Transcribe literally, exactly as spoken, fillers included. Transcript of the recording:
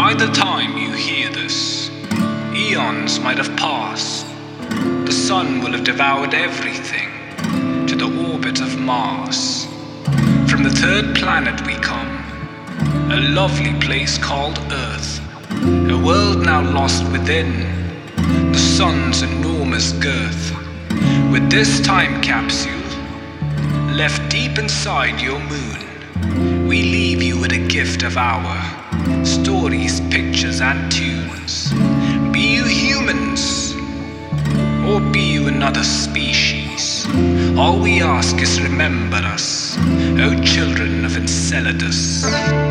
By the time you hear this, eons might have passed. The sun will have devoured everything to the orbit of Mars. From the third planet we come, a lovely place called Earth, a world now lost within the sun's enormous girth. With this time capsule left deep inside your moon, we leave you with a gift of our stories, pictures and tunes. Be you humans, or be you another species, all we ask is remember us, O children of Enceladus.